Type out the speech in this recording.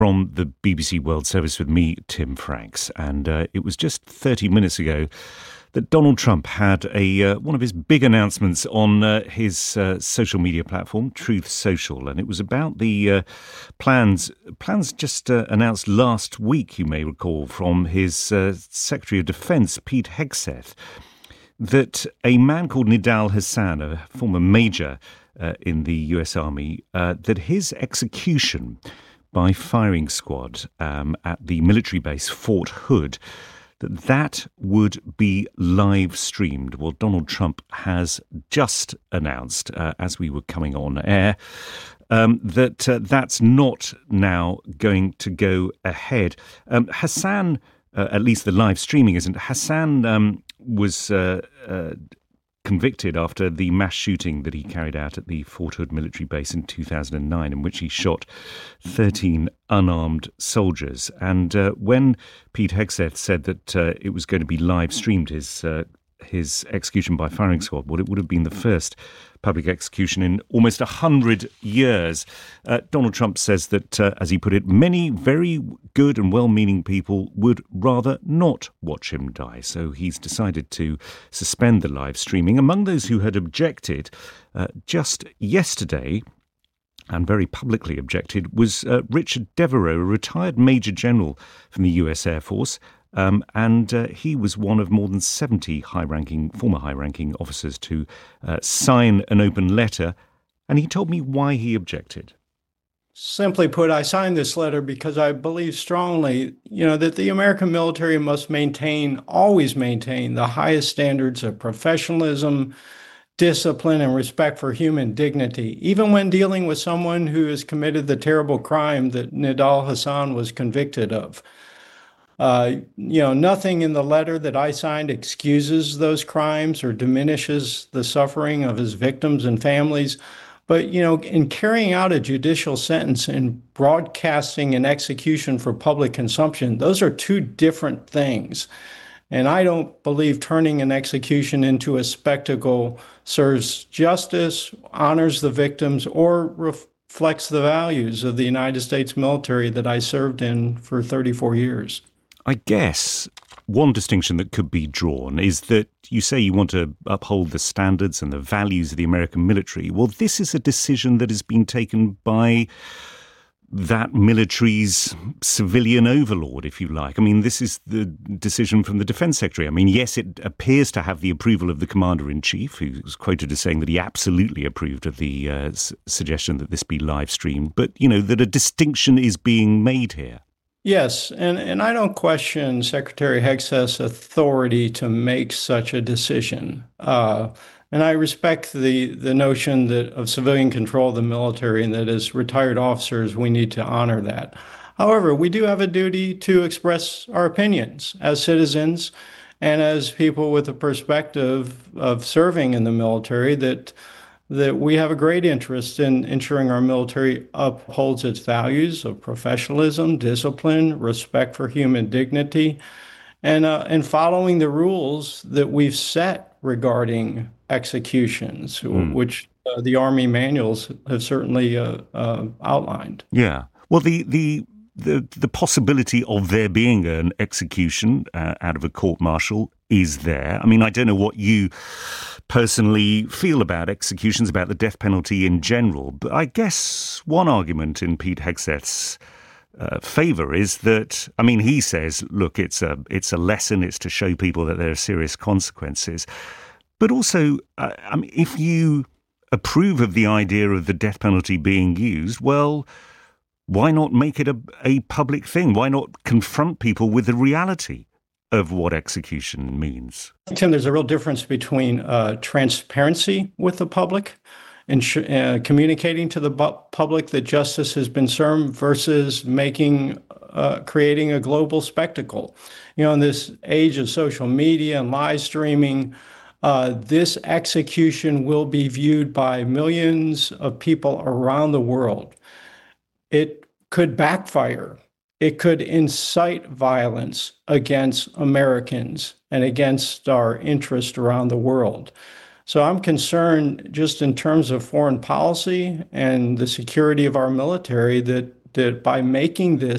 From the BBC World Service with me, Tim Franks. And it was just 30 minutes ago that Donald Trump had one of his big announcements on his social media platform, Truth Social. And it was about the plans just announced last week, you may recall, from his Secretary of Defense, Pete Hegseth, that a man called Nidal Hasan, a former major in the US Army, that his execution by firing squad at the military base Fort Hood, that would be live streamed. Well, Donald Trump has just announced, as we were coming on air, that's not now going to go ahead. Hasan, at least the live streaming isn't. Hasan was convicted after the mass shooting that he carried out at the Fort Hood military base in 2009, in which he shot 13 unarmed soldiers. And when Pete Hegseth said that it was going to be live streamed, his execution by firing squad, well, it would have been the first public execution in almost 100 years. Donald Trump says that, as he put it, many very good and well-meaning people would rather not watch him die. So he's decided to suspend the live streaming. Among those who had objected just yesterday, and very publicly objected, was Richard Devereux, a retired Major General from the US Air Force. And he was one of more than 70 former high-ranking officers to sign an open letter. And he told me why he objected. Simply put, I signed this letter because I believe strongly, that the American military must always maintain the highest standards of professionalism, discipline, and respect for human dignity, even when dealing with someone who has committed the terrible crime that Nidal Hasan was convicted of. Nothing in the letter that I signed excuses those crimes or diminishes the suffering of his victims and families. But, in carrying out a judicial sentence and broadcasting an execution for public consumption, those are two different things. And I don't believe turning an execution into a spectacle serves justice, honors the victims, or reflects the values of the United States military that I served in for 34 years. I guess one distinction that could be drawn is that you say you want to uphold the standards and the values of the American military. Well, this is a decision that has been taken by that military's civilian overlord, if you like. I mean, this is the decision from the Defense Secretary. I mean, yes, it appears to have the approval of the Commander-in-Chief, who was quoted as saying that he absolutely approved of the suggestion that this be live streamed, but, that a distinction is being made here. Yes, and I don't question Secretary Hegseth's authority to make such a decision. And I respect the notion of civilian control of the military, and that as retired officers, we need to honor that. However, we do have a duty to express our opinions as citizens and as people with a perspective of serving in the military, that we have a great interest in ensuring our military upholds its values of professionalism, discipline, respect for human dignity, and following the rules that we've set regarding executions, which the Army manuals have certainly outlined. Yeah. Well, the possibility of there being an execution out of a court-martial is there. I mean, I don't know what you personally feel about executions, about the death penalty in general, but I guess one argument in Pete Hegseth's favour is that, I mean, he says, look, it's a lesson, it's to show people that there are serious consequences. But also, I mean, if you approve of the idea of the death penalty being used, well, why not make it a public thing? Why not confront people with the reality of what execution means? Tim, there's a real difference between transparency with the public and communicating to the public that justice has been served versus creating a global spectacle. In this age of social media and live streaming, this execution will be viewed by millions of people around the world. It could backfire. It could incite violence against Americans and against our interest around the world. So I'm concerned just in terms of foreign policy and the security of our military that that by making this